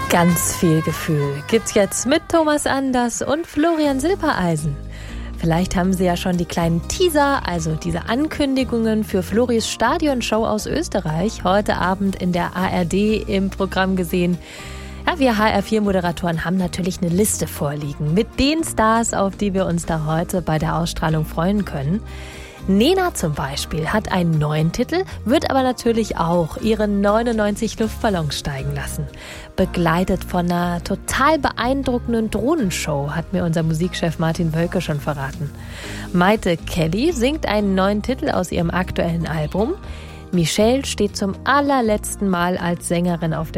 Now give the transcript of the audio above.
Ganz viel Gefühl gibt's jetzt mit Thomas Anders und Florian Silbereisen. Vielleicht haben Sie ja schon die kleinen Teaser, also diese Ankündigungen für Floris Stadionshow aus Österreich, heute Abend in der ARD im Programm gesehen. Ja, wir HR4-Moderatoren haben natürlich eine Liste vorliegen mit den Stars, auf die wir uns da heute bei der Ausstrahlung freuen können. Nena zum Beispiel hat einen neuen Titel, wird aber natürlich auch ihre 99 Luftballons steigen lassen. Begleitet von einer total beeindruckenden Drohnenshow, hat mir unser Musikchef Martin Wölke schon verraten. Maite Kelly singt einen neuen Titel aus ihrem aktuellen Album. Michelle steht zum allerletzten Mal als Sängerin auf der